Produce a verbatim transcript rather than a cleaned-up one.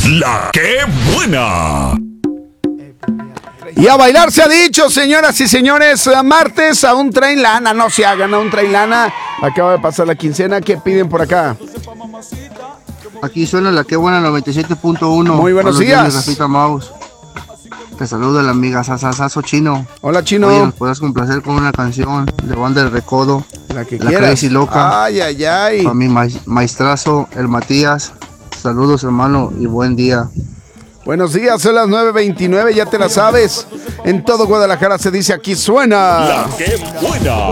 La que buena. Y a bailar se ha dicho, señoras y señores. Martes aún traen lana, no se hagan, aún traen lana. Acaba de pasar la quincena. ¿Qué piden por acá? Aquí suena la que buena noventa y siete punto uno. Muy buenos días. Rafita Maus. Te saluda la amiga Sasasazo Chino. Hola, Chino. Oye, nos podrás complacer con una canción de Banda del Recodo. La que la quieras. Crazy Loca. Ay, ay, ay. Para mi ma- maestrazo, el Matías. Saludos, hermano, y buen día. Buenos días, son las nueve veintinueve, ya te la sabes. En todo Guadalajara se dice aquí suena. La que buena.